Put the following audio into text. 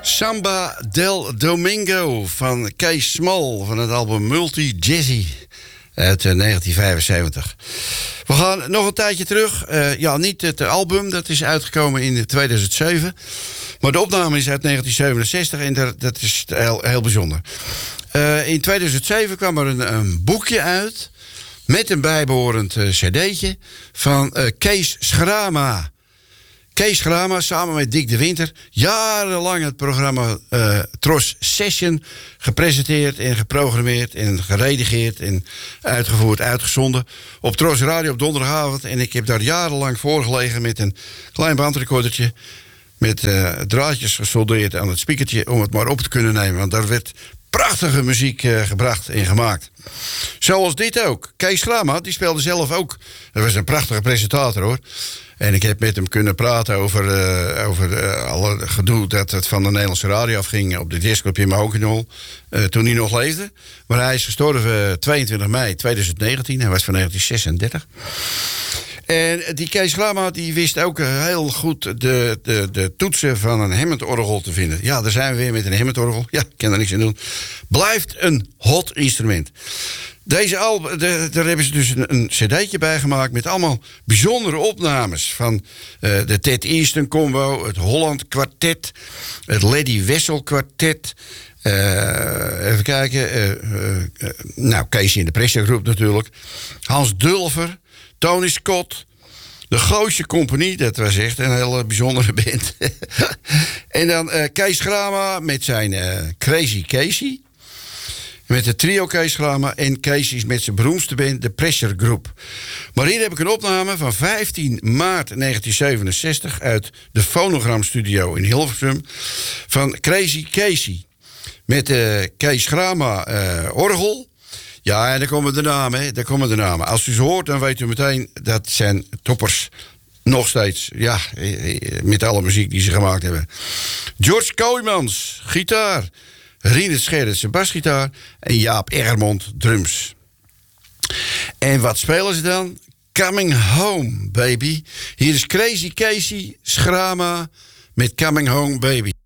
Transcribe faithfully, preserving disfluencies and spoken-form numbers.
Samba del Domingo van Kees Small van het album Multi Jazzy uit uh, negentien vijfenzeventig. We gaan nog een tijdje terug. Uh, ja, niet het album, dat is uitgekomen in tweeduizend zeven. Maar de opname is uit negentien zevenenzestig en dat, dat is heel, heel bijzonder. Uh, in tweeduizend zeven kwam er een, een boekje uit met een bijbehorend uh, cd'tje van uh, Kees Schrama. Kees Schrama, samen met Dick de Winter, jarenlang het programma uh, Tros Session gepresenteerd en geprogrammeerd en geredigeerd en uitgevoerd, uitgezonden op Tros Radio op donderdagavond. En ik heb daar jarenlang voor gelegen met een klein bandrecordertje met uh, draadjes gesoldeerd aan het speakertje om het maar op te kunnen nemen, want daar werd prachtige muziek uh, gebracht en gemaakt. Zoals dit ook. Kees Schrama, die speelde zelf ook. Dat was een prachtige presentator, hoor. En ik heb met hem kunnen praten over, uh, over uh, alle gedoe dat het van de Nederlandse radio afging op de disclub in Mahokkenol, uh, toen hij nog leefde. Maar hij is gestorven tweeëntwintig mei tweeduizend negentien. Hij was van negentien zesendertig. En die Kees Schrama die wist ook heel goed de, de, de toetsen van een Hammond-orgel te vinden. Ja, daar zijn we weer met een Hammond-orgel. Ja, ik kan er niks aan doen. Blijft een hot instrument. Deze album, de, daar hebben ze dus een, een cd'tje bij gemaakt met allemaal bijzondere opnames van uh, de Ted Easton Combo, het Holland Kwartet, het Lady Wessel Kwartet. Uh, even kijken. Uh, uh, uh, nou, Kees in de Pressure Groep natuurlijk. Hans Dulfer, Tony Scott, de Goosje Compagnie, dat was echt een hele bijzondere band. En dan uh, Kees Schrama met zijn uh, Crazy Casey. Met het trio Kees Schrama en Kees is met zijn beroemdste band, de Pressure Groep. Maar hier heb ik een opname van vijftien maart negentien zevenenzestig uit de Phonogram Studio in Hilversum van Crazy Casey. Met uh, Kees Schrama uh, orgel. Ja, en daar komen de namen, hè. Daar komen de namen. Als u ze hoort, dan weet u meteen dat zijn toppers. Nog steeds, ja, met alle muziek die ze gemaakt hebben. George Kooijmans, gitaar. Rinus Scherritsen, basgitaar. En Jaap Egermond, drums. En wat spelen ze dan? Coming Home, baby. Hier is Crazy Casey Schrama met Coming Home, baby.